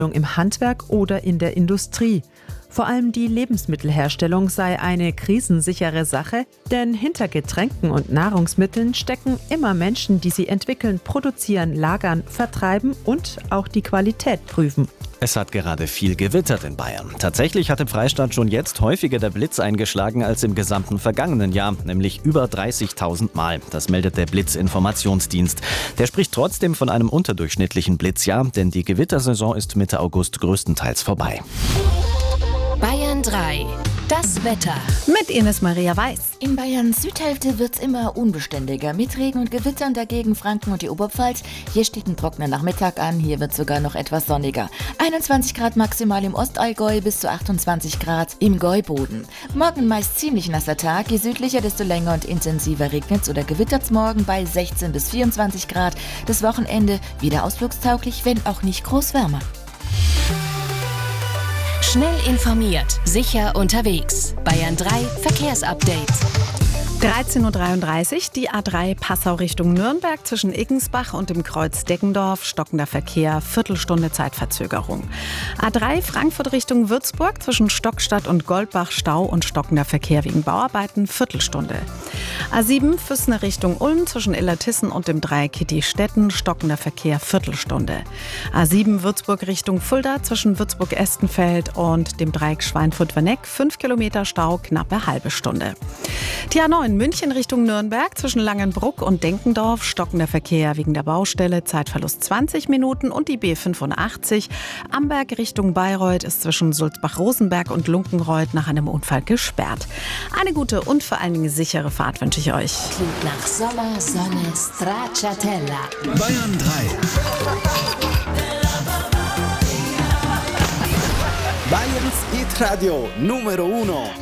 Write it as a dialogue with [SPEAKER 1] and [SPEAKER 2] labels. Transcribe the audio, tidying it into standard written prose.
[SPEAKER 1] im Handwerk oder in der Industrie. Vor allem die Lebensmittelherstellung sei eine krisensichere Sache, denn hinter Getränken und Nahrungsmitteln stecken immer Menschen, die sie entwickeln, produzieren, lagern, vertreiben und auch die Qualität prüfen.
[SPEAKER 2] Es hat gerade viel gewittert in Bayern. Tatsächlich hat im Freistaat schon jetzt häufiger der Blitz eingeschlagen als im gesamten vergangenen Jahr, nämlich über 30.000 Mal. Das meldet der Blitzinformationsdienst. Der spricht trotzdem von einem unterdurchschnittlichen Blitzjahr, denn die Gewittersaison ist Mitte August größtenteils vorbei.
[SPEAKER 3] Bayern 3. Das Wetter.
[SPEAKER 4] Mit Ines Maria Weiß.
[SPEAKER 5] In Bayerns Südhälfte wird es immer unbeständiger. Mit Regen und Gewittern dagegen Franken und die Oberpfalz. Hier steht ein trockener Nachmittag an. Hier wird sogar noch etwas sonniger. 21 Grad maximal im Ostallgäu bis zu 28 Grad im Gäuboden. Morgen meist ziemlich nasser Tag. Je südlicher, desto länger und intensiver regnet es oder gewittert es morgen bei 16 bis 24 Grad. Das Wochenende wieder ausflugstauglich, wenn auch nicht groß wärmer.
[SPEAKER 3] Schnell informiert, sicher unterwegs. Bayern 3 Verkehrsupdate.
[SPEAKER 4] 13.33 Uhr, die A3 Passau Richtung Nürnberg zwischen Iggensbach und dem Kreuz Deggendorf, stockender Verkehr, Viertelstunde Zeitverzögerung. A3 Frankfurt Richtung Würzburg zwischen Stockstadt und Goldbach, Stau und stockender Verkehr wegen Bauarbeiten, Viertelstunde. A7 Füssner Richtung Ulm zwischen Illertissen und dem Dreieck Kitti-Stetten, stockender Verkehr, Viertelstunde. A7 Würzburg Richtung Fulda zwischen Würzburg-Estenfeld und dem Dreieck Schweinfurt-Werneck, 5 Kilometer Stau, knappe halbe Stunde. Die A9 München Richtung Nürnberg zwischen Langenbruck und Denkendorf, stockender Verkehr wegen der Baustelle, Zeitverlust 20 Minuten und die B85 Amberg Richtung Bayreuth ist zwischen Sulzbach-Rosenberg und Lunkenreuth nach einem Unfall gesperrt. Eine gute und vor allen Dingen sichere Fahrt wünsche ich euch.
[SPEAKER 3] Klingt nach Sommer, Sonne, Stracciatella.
[SPEAKER 6] Bayern 3. Bayerns Hit Radio Numero 1.